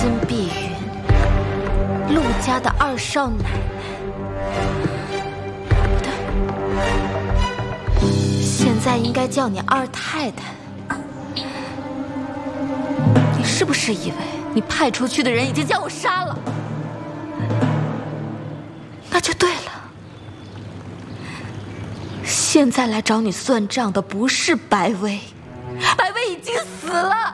金碧云，陆家的二少奶奶。不对，现在应该叫你二太太。你是不是以为你派出去的人已经将我杀了？那就对了。现在来找你算账的不是白薇，白薇已经死了。